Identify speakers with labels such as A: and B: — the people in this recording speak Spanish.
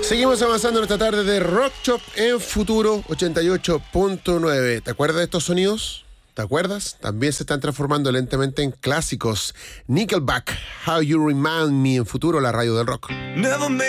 A: Seguimos avanzando en esta tarde de Rock Shop en Futuro 88.9. ¿Te acuerdas de estos sonidos? ¿Te acuerdas? También se están transformando lentamente en clásicos. Nickelback, How You Remind Me en Futuro, la radio del rock.